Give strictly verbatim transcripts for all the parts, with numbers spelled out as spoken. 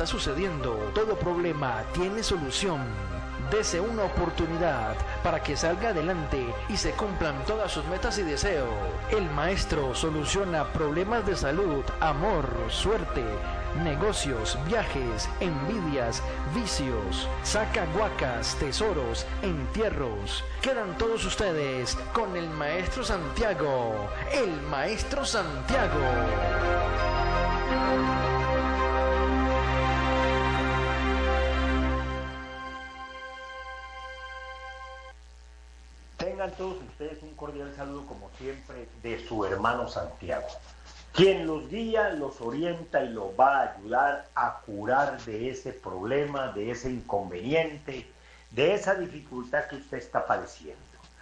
está sucediendo. Todo problema tiene solución. Dese una oportunidad para que salga adelante y se cumplan todas sus metas y deseos. El maestro soluciona problemas de salud, amor, suerte, negocios, viajes, envidias, vicios, saca huacas, tesoros, entierros. Quedan todos ustedes con el maestro Santiago, el maestro Santiago. Tengan todos ustedes un cordial saludo como siempre de su hermano Santiago, quien los guía, los orienta y los va a ayudar a curar de ese problema, de ese inconveniente, de esa dificultad que usted está padeciendo.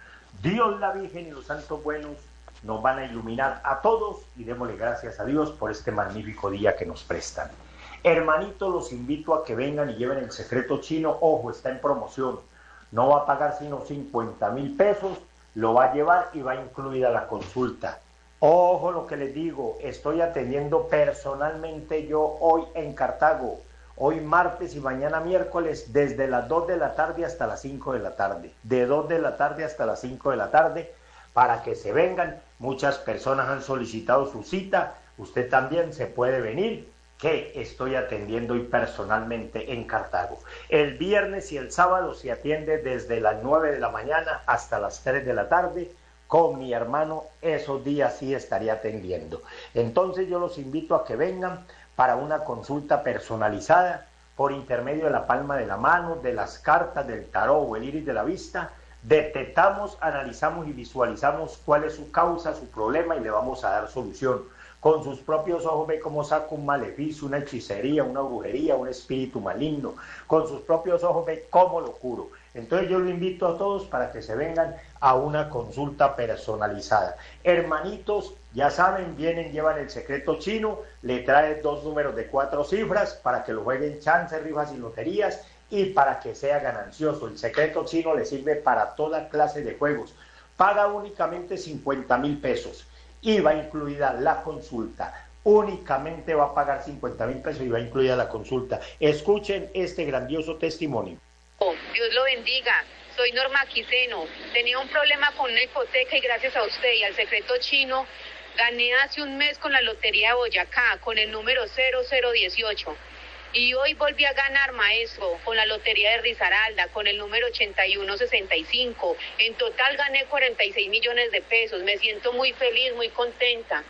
Dios, la Virgen y los santos buenos nos van a iluminar a todos y démosle gracias a Dios por este magnífico día que nos prestan. Hermanitos, los invito a que vengan y lleven el secreto chino. Ojo, está en promoción. No va a pagar sino cincuenta mil pesos, lo va a llevar y va incluida la consulta. Ojo lo que les digo, estoy atendiendo personalmente yo hoy en Cartago, hoy martes y mañana miércoles, desde las dos de la tarde hasta las cinco de la tarde, de dos de la tarde hasta las cinco de la tarde, para que se vengan. Muchas personas han solicitado su cita, usted también se puede venir, que estoy atendiendo hoy personalmente en Cartago. El viernes y el sábado se atiende desde las nueve de la mañana hasta las tres de la tarde, con mi hermano, esos días sí estaría atendiendo. Entonces yo los invito a que vengan para una consulta personalizada por intermedio de la palma de la mano, de las cartas, del tarot o el iris de la vista. Detectamos, analizamos y visualizamos cuál es su causa, su problema y le vamos a dar solución. Con sus propios ojos ve cómo saca un maleficio, una hechicería, una brujería, un espíritu maligno. Con sus propios ojos ve cómo lo curo. Entonces yo lo invito a todos para que se vengan a una consulta personalizada. Hermanitos, ya saben, vienen, llevan el secreto chino, le trae dos números de cuatro cifras para que lo jueguen chance, rifas y loterías y para que sea ganancioso. El secreto chino le sirve para toda clase de juegos. Paga únicamente cincuenta mil pesos. Y va incluida la consulta. Únicamente va a pagar cincuenta mil pesos y va incluida la consulta. Escuchen este grandioso testimonio. Dios lo bendiga. Soy Norma Quiseno. Tenía un problema con una hipoteca y gracias a usted y al secreto chino gané hace un mes con la lotería de Boyacá con el número cero cero dieciocho. Y hoy volví a ganar, maestro, con la lotería de Risaralda, con el número ochenta y uno sesenta y cinco. En total gané cuarenta y seis millones de pesos. Me siento muy feliz, muy contenta.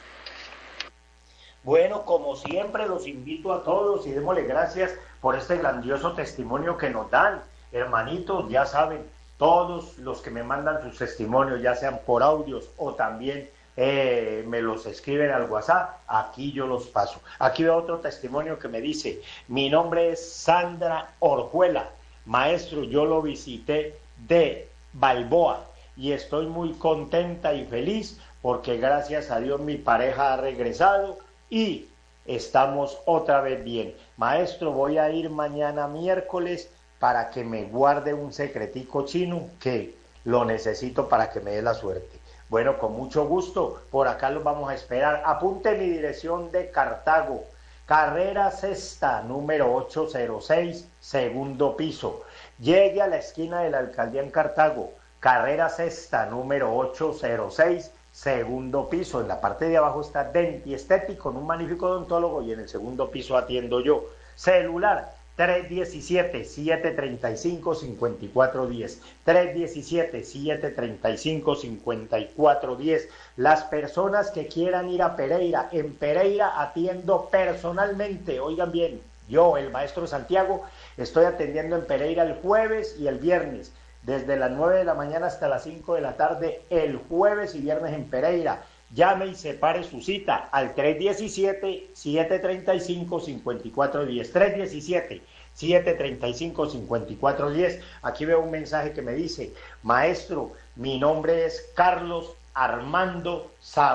Bueno, como siempre, los invito a todos y démosle gracias por este grandioso testimonio que nos dan. Hermanitos, ya saben, todos los que me mandan sus testimonios, ya sean por audios o también Eh, me los escriben al WhatsApp, aquí yo los paso. Aquí veo otro testimonio que me dice: mi nombre es Sandra Orjuela, maestro, yo lo visité de Balboa y estoy muy contenta y feliz porque gracias a Dios mi pareja ha regresado y estamos otra vez bien. Maestro, voy a ir mañana miércoles para que me guarde un secretico chino que lo necesito para que me dé la suerte. Bueno, con mucho gusto, por acá los vamos a esperar. Apunte mi dirección de Cartago, carrera sexta, número ochocientos seis, segundo piso. Llegue a la esquina de la alcaldía en Cartago, carrera sexta, número ochocientos seis, segundo piso. En la parte de abajo está Denti Estético, con un magnífico odontólogo, y en el segundo piso atiendo yo. Celular tres uno siete, siete tres cinco, cinco cuatro uno cero, tres uno siete, siete tres cinco, cinco cuatro uno cero. Las personas que quieran ir a Pereira, en Pereira atiendo personalmente. Oigan bien, yo, el maestro Santiago, estoy atendiendo en Pereira el jueves y el viernes, desde las nueve de la mañana hasta las cinco de la tarde, el jueves y viernes en Pereira. Llame y separe su cita al tres uno siete, siete tres cinco, cinco cuatro uno cero, tres uno siete, siete tres cinco, cinco cuatro uno cero. Aquí veo un mensaje que me dice: maestro, mi nombre es Carlos Armando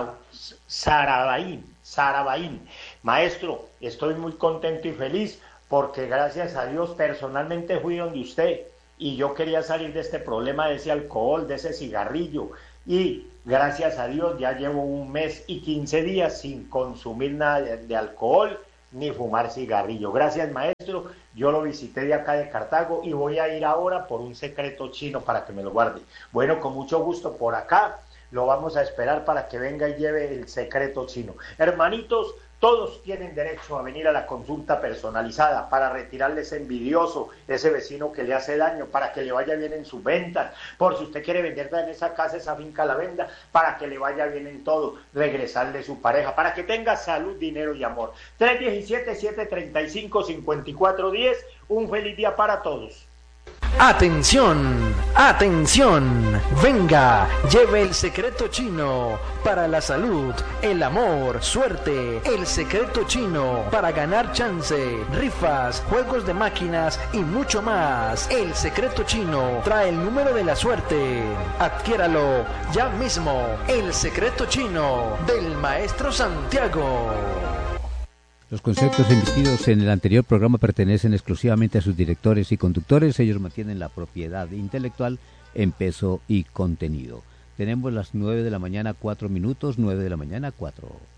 Sarabaín, Sarabaín. Maestro, estoy muy contento y feliz porque gracias a Dios personalmente fui donde usted y yo quería salir de este problema, de ese alcohol, de ese cigarrillo, y gracias a Dios ya llevo un mes y quince días sin consumir nada de alcohol, ni fumar cigarrillo. Gracias, maestro. Yo lo visité de acá de Cartago y voy a ir ahora por un secreto chino para que me lo guarde. Bueno, con mucho gusto por acá. Lo vamos a esperar para que venga y lleve el secreto chino. Hermanitos, todos tienen derecho a venir a la consulta personalizada para retirarle ese envidioso, ese vecino que le hace daño, para que le vaya bien en sus ventas, por si usted quiere vender en esa casa, esa finca, la venda, para que le vaya bien en todo, regresarle su pareja, para que tenga salud, dinero y amor. tres uno siete, siete tres cinco, cinco cuatro uno cero, un feliz día para todos. Atención, atención, venga, lleve el secreto chino para la salud, el amor, suerte, el secreto chino para ganar chance, rifas, juegos de máquinas y mucho más. El secreto chino trae el número de la suerte. Adquiéralo ya mismo, el secreto chino del maestro Santiago. Los conceptos emitidos en el anterior programa pertenecen exclusivamente a sus directores y conductores. Ellos mantienen la propiedad intelectual en peso y contenido. Tenemos las nueve de la mañana, cuatro minutos, nueve de la mañana, cuatro.